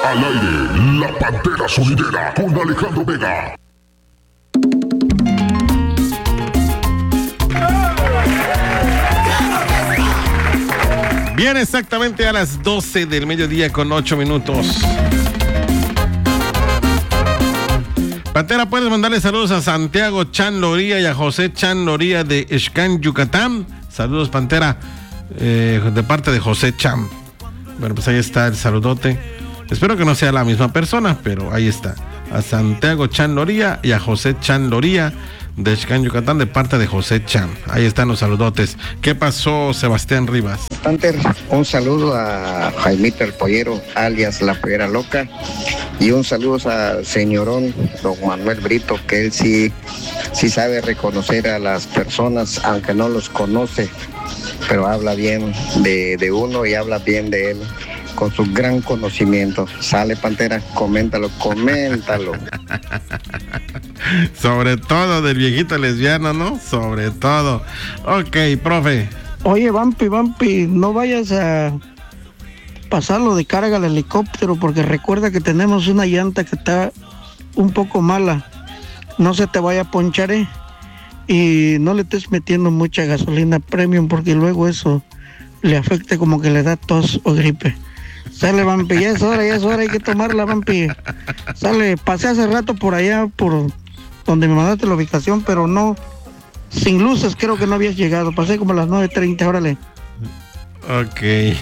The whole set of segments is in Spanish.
Al aire, La Pantera Sonidera con Alejandro Vega. Bien, exactamente a las 12 del mediodía con 8 minutos. Pantera, puedes mandarle saludos a Santiago Chan Loría y a José Chan Loría de Xcán, Yucatán. Saludos, Pantera, de parte de José Chan. Bueno, pues ahí está el saludote. Espero que no sea la misma persona, pero ahí está. A Santiago Chan Loría y a José Chan Loría de Xcán, Yucatán, de parte de José Chan. Ahí están los saludotes. ¿Qué pasó, Sebastián Rivas? Panther, un saludo a Jaimito el Pollero, alias La Pollera Loca, y un saludo al señorón don Manuel Brito, que él sí sabe reconocer a las personas, aunque no los conoce, pero habla bien de uno y habla bien de él, con su gran conocimiento. Sale, Pantera, coméntalo. Sobre todo del viejito lesbiano, ¿no? Sobre todo. Ok, profe. Oye, Vampi, no vayas a pasarlo de carga al helicóptero, porque recuerda que tenemos una llanta que está un poco mala. No se te vaya a ponchar, y no le estés metiendo mucha gasolina premium, porque luego eso le afecta, como que le da tos o gripe. Sale, Vampi, ya es hora, hay que tomarla, Vampi. Sale, pasé hace rato por allá, por donde me mandaste la ubicación, pero no, sin luces, creo que no habías llegado. Pasé como a las 9:30, órale. Ok.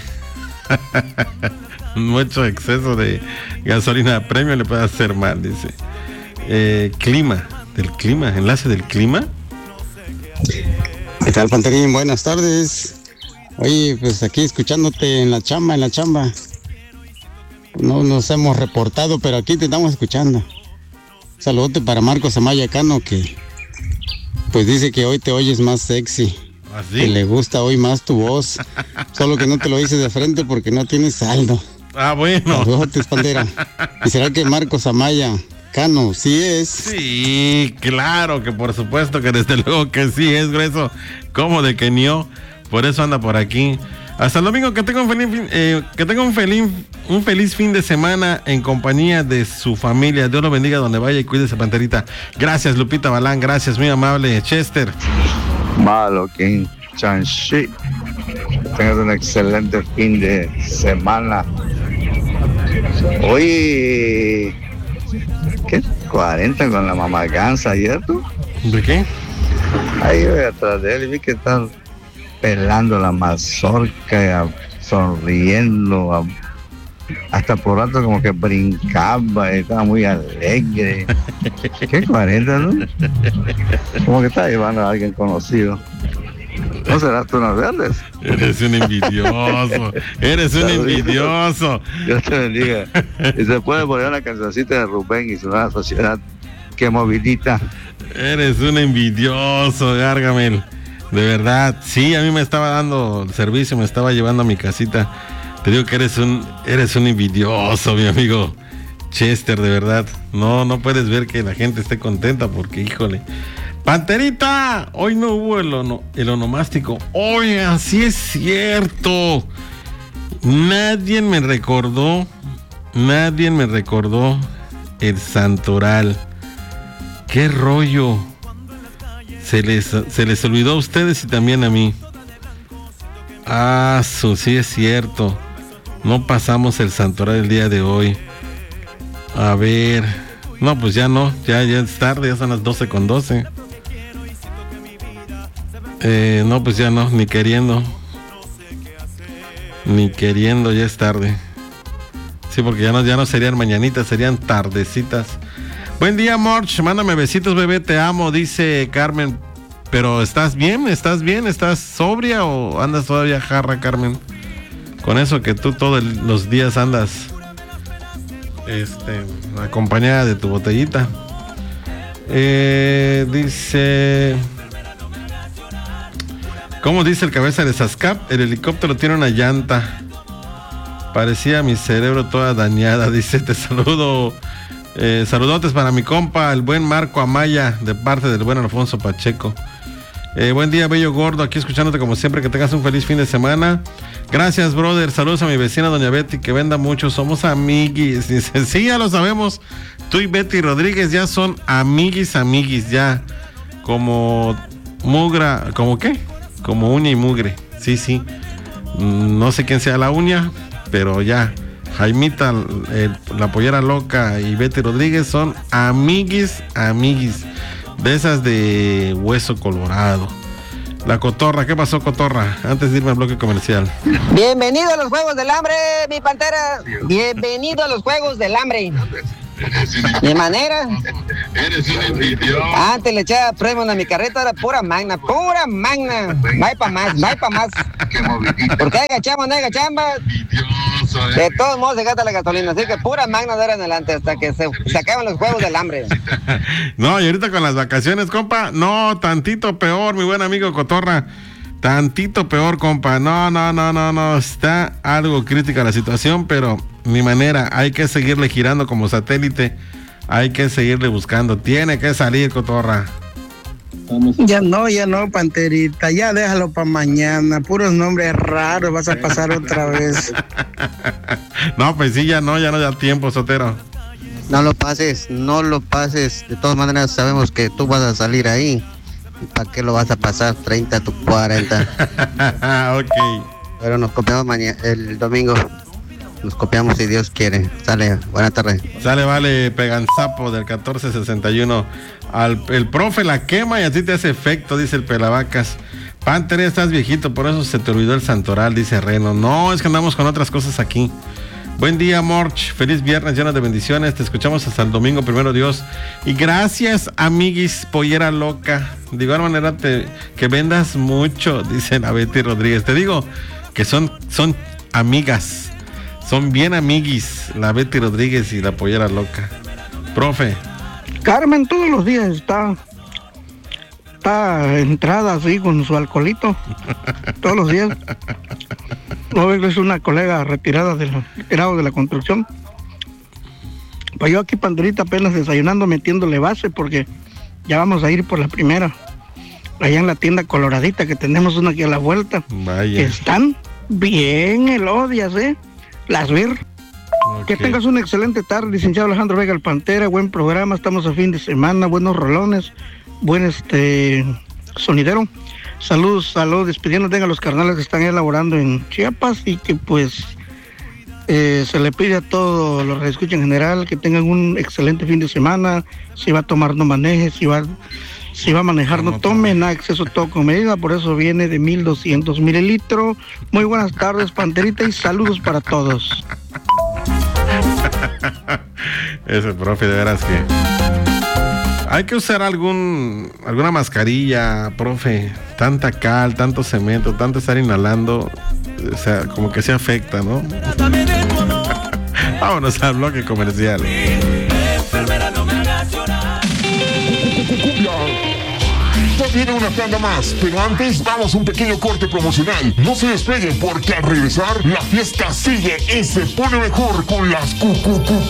Mucho exceso de gasolina premium le puede hacer mal, dice. Enlace del clima. ¿Qué tal, Panterín? Buenas tardes. Oye, pues aquí escuchándote en la chamba. No nos hemos reportado, pero aquí te estamos escuchando. Saludote para Marcos Amaya Cano, que pues dice que hoy te oyes más sexy. ¿Ah, sí? Que le gusta hoy más tu voz. Solo que no te lo dices de frente porque no tienes saldo. Ah, bueno. Saludotes, Pantera. ¿Y será que Marcos Amaya Cano sí es? Sí, claro que por supuesto que desde luego que sí es, grueso. ¿Cómo de que no? Por eso anda por aquí. Hasta el domingo, que tenga un feliz fin de semana en compañía de su familia. Dios lo bendiga donde vaya y cuídese, Panterita. Gracias, Lupita Balán, gracias, muy amable. Chester. Malo, King Chanchi. Tengas un excelente fin de semana. Hoy, ¿qué? 40 con la mamá Gansa ayer, ¿tú? ¿De qué? Ahí voy atrás de él y vi que están pelando la mazorca, sonriendo, hasta por rato como que brincaba, estaba muy alegre. ¿Qué 40, no? Como que está llevando a alguien conocido. ¿No serás tú, unas verdes? Eres un envidioso. Dios te bendiga. Y se puede poner una cancioncita de Rubén y su nueva sociedad, que movidita. Eres un envidioso, Gargamel. De verdad, sí, a mí me estaba dando el servicio, me estaba llevando a mi casita. Te digo que eres un envidioso, mi amigo Chester, de verdad. No puedes ver que la gente esté contenta porque, híjole. Panterita, hoy no hubo el onomástico. Oigan, sí es cierto. Nadie me recordó el santoral. ¿Qué rollo? Se les olvidó a ustedes y también a mí. Sí es cierto. No pasamos el santoral el día de hoy. A ver. No, pues ya no. Ya es tarde, ya son las 12:12. No, pues ya no, ni queriendo, ya es tarde. Sí, porque ya no serían mañanitas, serían tardecitas. Buen día, Morch, mándame besitos, bebé, te amo, dice Carmen. Pero ¿estás bien? ¿Estás sobria o andas todavía jarra, Carmen? Con eso que tú todos los días andas acompañada de tu botellita. Dice... ¿Cómo dice el cabeza de Sascap? El helicóptero tiene una llanta. Parecía mi cerebro toda dañada. Dice, te saludo. Saludotes para mi compa, el buen Marco Amaya, de parte del buen Alfonso Pacheco. Buen día, bello gordo, aquí escuchándote como siempre, que tengas un feliz fin de semana. Gracias, brother. Saludos a mi vecina, doña Betty, que venda mucho. Somos amiguis. Dice, sí, ya lo sabemos. Tú y Betty Rodríguez ya son amiguis, ya. Como mugra, ¿como qué? Como uña y mugre. Sí. No sé quién sea la uña, pero ya. Jaimita, la pollera loca y Betty Rodríguez son amiguis. De esas de hueso colorado. La cotorra, ¿qué pasó, cotorra? Antes de irme al bloque comercial. Bienvenido a los Juegos del Hambre, mi pantera. Bienvenido a los Juegos del Hambre. De manera. Eres un envidioso. Antes le echaba premium a mi carreta, era pura magna. No hay pa' más. Porque hay gachamba, no hay gachamba. De todos modos se gasta la gasolina, así que pura magna de ahora en adelante hasta que se acaben los Juegos del Hambre. No, y ahorita con las vacaciones, compa, no, tantito peor, mi buen amigo cotorra. Tantito peor, compa. No. Está algo crítica la situación, pero ni manera. Hay que seguirle girando como satélite. Hay que seguirle buscando. Tiene que salir, cotorra. Ya no, panterita. Ya déjalo para mañana. Puros nombres raros. Vas a pasar otra vez. No, pues sí, ya no da tiempo, Sotero. No lo pases. De todas maneras sabemos que tú vas a salir ahí. ¿Para qué lo vas a pasar? 30 tu 40. Ok. Pero nos copiamos el domingo. Nos copiamos si Dios quiere. Sale, buena tarde. Sale, vale, Peganzapo del 1461. El profe la quema y así te hace efecto, dice el Pelavacas. Panther, ya estás viejito, por eso se te olvidó el santoral, dice Reno. No, es que andamos con otras cosas aquí. Buen día, Morch. Feliz viernes, lleno de bendiciones. Te escuchamos hasta el domingo, primero Dios. Y gracias, amiguis, pollera loca. De igual manera, que vendas mucho, dice la Betty Rodríguez. Te digo que son amigas. Son bien amiguis, la Betty Rodríguez y la pollera loca. Profe. Carmen todos los días está entrada así con su alcoholito. Todos los días. Hoy es una colega retirado de la construcción. Pues yo aquí, panderita, apenas desayunando, metiéndole base, porque ya vamos a ir por la primera. Allá en la tienda coloradita, que tenemos una aquí a la vuelta. Vaya. Que están bien elodias, las ver. Okay. Que tengas una excelente tarde, licenciado Alejandro Vega, el Pantera. Buen programa, estamos a fin de semana, buenos rolones, buen sonidero. Saludos, despidiéndote a los carnales que están elaborando en Chiapas y que pues se le pide a todos los que escuchan en general que tengan un excelente fin de semana. Si va a tomar, no maneje, si va a manejar, no tome, nada exceso, todo con medida, por eso viene de 1200 mililitros. Muy buenas tardes, Panterita, y saludos para todos. Ese profe, de veras que hay que usar alguna mascarilla, profe. Tanta cal, tanto cemento, tanto estar inhalando, o sea, como que se afecta, ¿no? Vámonos al bloque comercial. Ya viene una tanda más, pero antes damos un pequeño corte promocional. No se despeguen porque al regresar la fiesta sigue y se pone mejor con las